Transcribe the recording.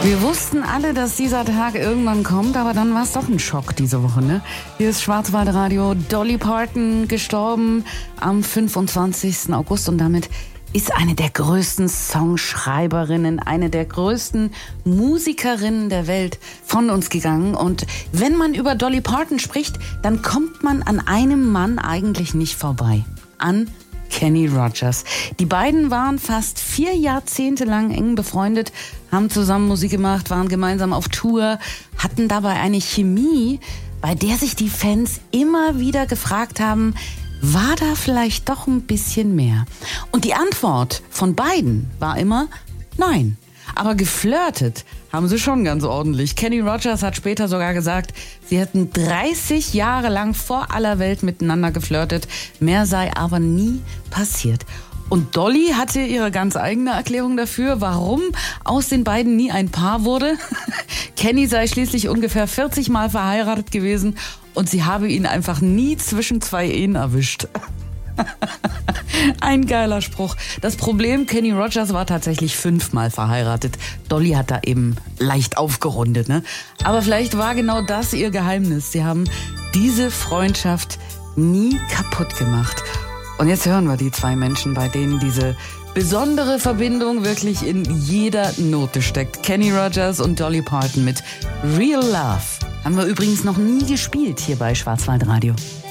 Wir wussten alle, dass dieser Tag irgendwann kommt, aber dann war es doch ein Schock diese Woche, ne? Hier ist Schwarzwaldradio. Dolly Parton gestorben am 25. August und damit ist eine der größten Songschreiberinnen, eine der größten Musikerinnen der Welt von uns gegangen. Und wenn man über Dolly Parton spricht, dann kommt man an einem Mann eigentlich nicht vorbei. An Kenny Rogers. Die beiden waren fast 4 Jahrzehnte lang eng befreundet, haben zusammen Musik gemacht, waren gemeinsam auf Tour, hatten dabei eine Chemie, bei der sich die Fans immer wieder gefragt haben, war da vielleicht doch ein bisschen mehr? Und die Antwort von beiden war immer nein. Aber geflirtet haben sie schon ganz ordentlich. Kenny Rogers hat später sogar gesagt, sie hätten 30 Jahre lang vor aller Welt miteinander geflirtet. Mehr sei aber nie passiert. Und Dolly hatte ihre ganz eigene Erklärung dafür, warum aus den beiden nie ein Paar wurde. Kenny sei schließlich ungefähr 40 Mal verheiratet gewesen und sie habe ihn einfach nie zwischen 2 Ehen erwischt. Ein geiler Spruch. Das Problem, Kenny Rogers war tatsächlich 5 Mal verheiratet. Dolly hat da eben leicht aufgerundet, ne? Aber vielleicht war genau das ihr Geheimnis. Sie haben diese Freundschaft nie kaputt gemacht. Und jetzt hören wir die 2 Menschen, bei denen diese besondere Verbindung wirklich in jeder Note steckt. Kenny Rogers und Dolly Parton mit Real Love. Haben wir übrigens noch nie gespielt hier bei Schwarzwaldradio.